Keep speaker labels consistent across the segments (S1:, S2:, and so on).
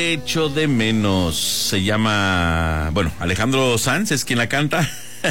S1: Echo de menos. Se llama, bueno, Alejandro Sanz es quien la canta.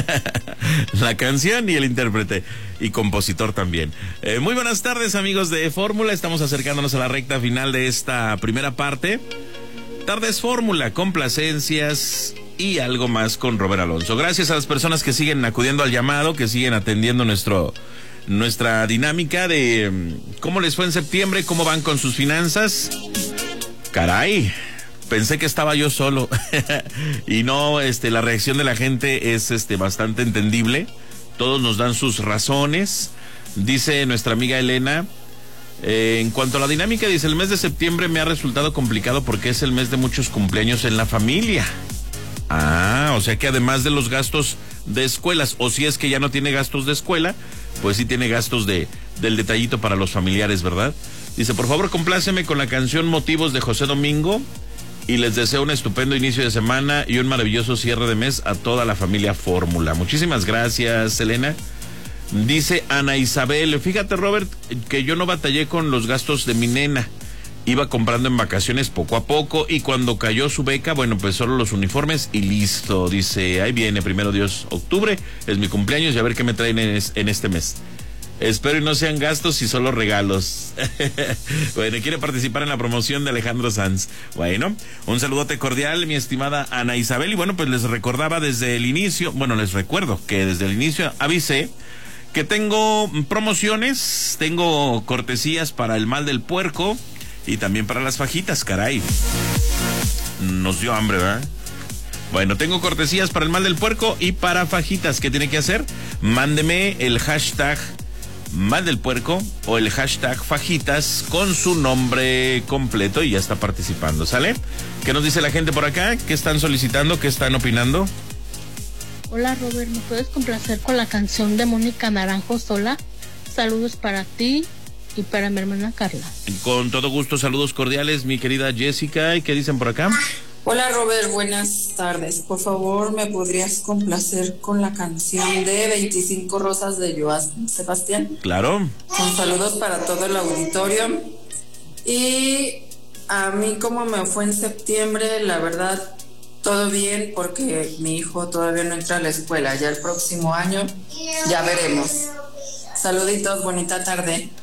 S1: La canción y el intérprete y compositor también. Muy buenas tardes, amigos de Fórmula. Estamos acercándonos a la recta final de esta primera parte. Tardes Fórmula, complacencias y algo más con Robert Alonso. Gracias a las personas que siguen acudiendo al llamado, que siguen atendiendo nuestra dinámica de cómo les fue en septiembre, cómo van con sus finanzas. Caray, pensé que estaba yo solo. Y no, la reacción de la gente es bastante entendible. Todos nos dan sus razones. Dice nuestra amiga Elena, en cuanto a la dinámica, dice, el mes de septiembre me ha resultado complicado porque es el mes de muchos cumpleaños en la familia. Ah, o sea que además de los gastos de escuelas, o si es que ya no tiene gastos de escuela, pues sí tiene gastos del detallito para los familiares, ¿verdad? Dice, por favor, compláceme con la canción Motivos de José Domingo y les deseo un estupendo inicio de semana y un maravilloso cierre de mes a toda la familia Fórmula. Muchísimas gracias, Elena. Dice Ana Isabel, fíjate, Robert, que yo no batallé con los gastos de mi nena. Iba comprando en vacaciones poco a poco y cuando cayó su beca, bueno, pues solo los uniformes y listo. Dice, ahí viene, primero Dios, octubre, es mi cumpleaños y a ver qué me traen en este mes. Espero y no sean gastos y solo regalos. Bueno, quiere participar en la promoción de Alejandro Sanz. Bueno, un saludote cordial, mi estimada Ana Isabel. Y bueno, pues les recordaba desde el inicio, bueno, les recuerdo que desde el inicio avisé que tengo promociones, tengo cortesías para el mal del puerco y también para las fajitas, caray. Nos dio hambre, ¿verdad? Bueno, tengo cortesías para el mal del puerco y para fajitas. ¿Qué tiene que hacer? Mándeme el hashtag mal del puerco o el hashtag fajitas con su nombre completo y ya está participando, ¿sale? ¿Qué nos dice la gente por acá? ¿Qué están solicitando? ¿Qué están opinando?
S2: Hola, Robert, ¿me puedes complacer con la canción de Mónica Naranjo, Sola? Saludos para ti y para mi hermana Carla.
S1: Con todo gusto, saludos cordiales, mi querida Jessica. ¿Y qué dicen por acá?
S3: Hola, Robert, buenas tardes. Por favor, ¿me podrías complacer con la canción de 25 Rosas de Joan Sebastián?
S1: Claro.
S3: Con saludos para todo el auditorio. Y a mí, como me fue en septiembre, la verdad, todo bien, porque mi hijo todavía no entra a la escuela. Ya el próximo año, ya veremos. Saluditos, bonita tarde.